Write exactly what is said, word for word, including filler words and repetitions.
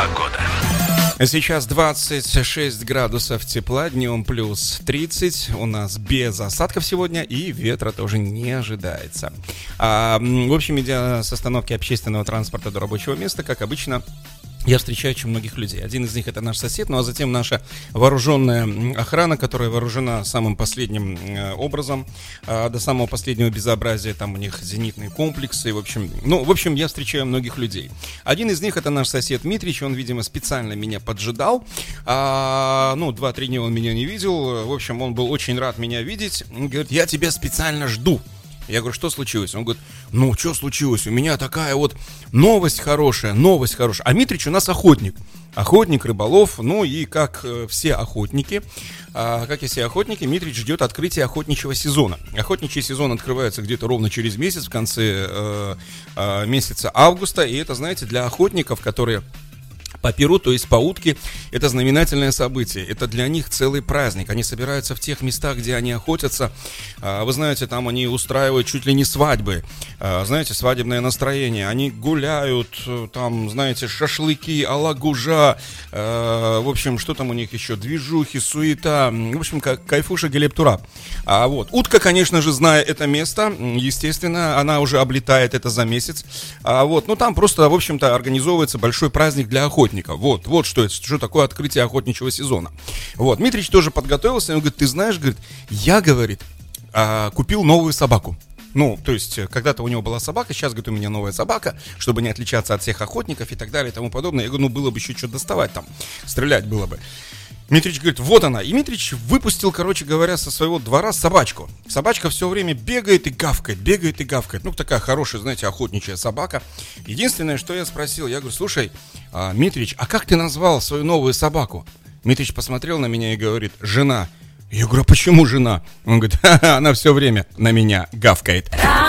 Погода. Сейчас двадцать шесть градусов тепла, днем плюс тридцать. У нас без осадков сегодня и ветра тоже не ожидается. А, в общем, идя с остановки общественного транспорта до рабочего места, как обычно, я встречаю очень многих людей. Один из них — это наш сосед, ну а затем наша вооруженная охрана, которая вооружена самым последним э, образом, э, до самого последнего безобразия. Там у них зенитные комплексы. В общем, ну, в общем, я встречаю многих людей. Один из них — это наш сосед Дмитрич. Он, видимо, специально меня поджидал. А, ну, два-три дня он меня не видел. В общем, он был очень рад меня видеть. Он говорит: я тебя специально жду. Я говорю: что случилось? Он говорит: ну, что случилось? У меня такая вот новость хорошая, новость хорошая. А Митрич у нас охотник. Охотник, рыболов, ну и как э, все охотники, э, как и все охотники, Митрич ждет открытия охотничьего сезона. Охотничий сезон открывается где-то ровно через месяц, в конце э, э, месяца августа. И это, знаете, для охотников, которые по перу, то есть по утке, это знаменательное событие. Это для них целый праздник. Они собираются в тех местах, где они охотятся. Вы знаете, там они устраивают чуть ли не свадьбы. Знаете, свадебное настроение. Они гуляют, там, знаете, шашлыки, алагужа. В общем, что там у них еще? Движухи, суета. В общем, как кайфуша гелептура. А вот утка, конечно же, зная это место, естественно, она уже облетает это за месяц. А вот, ну там просто, в общем-то, организовывается большой праздник для охотников. Вот, вот что это, что такое открытие охотничьего сезона. Вот, Дмитрич тоже подготовился, и он говорит: ты знаешь, говорит, я, говорит, а, купил новую собаку. Ну, то есть, когда-то у него была собака, сейчас, говорит, у меня новая собака, чтобы не отличаться от всех охотников и так далее и тому подобное. Я говорю: ну, было бы еще что доставать там, стрелять было бы. Митрич говорит: вот она. И Митрич выпустил, короче говоря, со своего двора собачку. Собачка все время бегает и гавкает, бегает и гавкает. Ну, такая хорошая, знаете, охотничья собака. Единственное, что я спросил, я говорю: слушай, а, Митрич, а как ты назвал свою новую собаку? Митрич посмотрел на меня и говорит: жена. Я говорю: а почему жена? Он говорит: ха-ха, она все время на меня гавкает.